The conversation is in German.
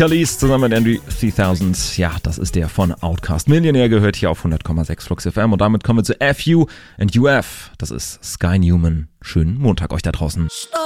Khalees zusammen mit Andrew 3000. Ja, das ist der von Outkast. Millionär gehört hier auf 100,6 Flux FM. Und damit kommen wir zu FU and UF. Das ist Sky Newman. Schönen Montag euch da draußen.